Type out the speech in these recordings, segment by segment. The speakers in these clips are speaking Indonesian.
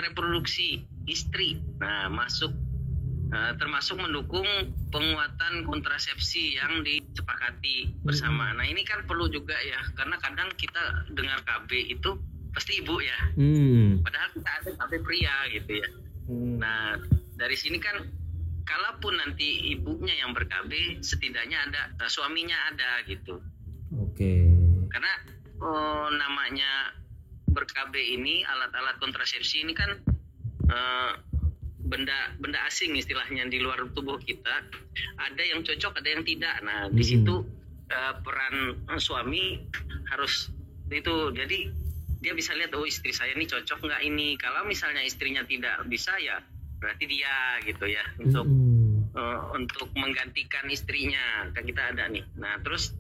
reproduksi istri. Nah, termasuk mendukung penguatan kontrasepsi yang disepakati bersama. Nah, ini kan perlu juga ya, karena kadang kita dengar KB itu pasti ibu ya. Padahal kita ada KB pria gitu ya. Nah, dari sini kan kalaupun nanti ibunya yang ber-KB, setidaknya ada suaminya ada gitu. Oke. Karena namanya ber-KB ini, alat-alat kontrasepsi ini kan benda asing istilahnya di luar tubuh kita. Ada yang cocok, ada yang tidak. Nah, di situ peran suami harus itu. Jadi dia bisa lihat, oh istri saya ini cocok nggak ini. Kalau misalnya istrinya tidak bisa, ya berarti dia gitu ya, untuk menggantikan istrinya. Kan kita ada nih. Nah, terus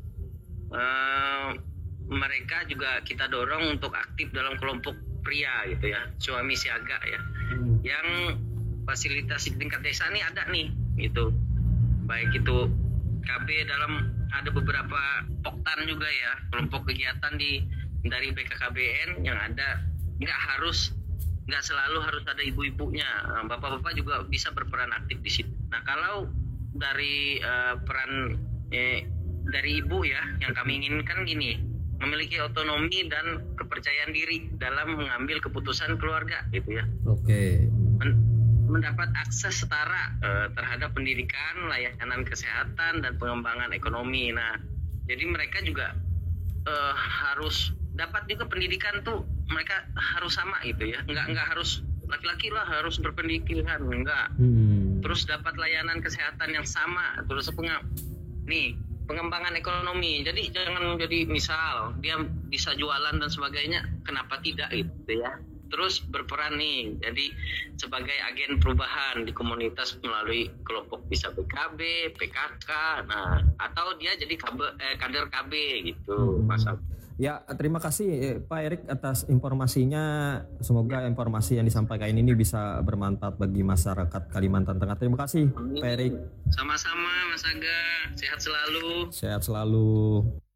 mereka juga kita dorong untuk aktif dalam kelompok pria gitu ya, suami siaga ya, yang fasilitas di tingkat desa nih ada nih gitu, baik itu KB dalam, ada beberapa poktan juga ya, kelompok kegiatan dari BKKBN yang ada. Nggak selalu harus ada ibu-ibunya, bapak-bapak juga bisa berperan aktif di situ. Nah, kalau dari peran dari ibu ya, yang kami inginkan gini, memiliki otonomi dan kepercayaan diri dalam mengambil keputusan keluarga gitu ya. Oke. Mendapat akses setara terhadap pendidikan, layanan kesehatan, dan pengembangan ekonomi. Nah, jadi mereka juga harus dapat juga pendidikan tuh, mereka harus sama gitu ya. Nggak harus laki-laki lah harus berpendidikan, enggak. Terus dapat layanan kesehatan yang sama, terus pengembangan ekonomi. Jadi jangan jadi misal dia bisa jualan dan sebagainya, kenapa tidak gitu ya. Terus berperan nih, jadi sebagai agen perubahan di komunitas melalui kelompok bisa BKB, PKK, nah atau dia jadi kader KB gitu, Mas. Ya, terima kasih Pak Erik atas informasinya. Semoga informasi yang disampaikan ini bisa bermanfaat bagi masyarakat Kalimantan Tengah. Terima kasih Pak Erik. Sama-sama Mas Aga, sehat selalu. Sehat selalu.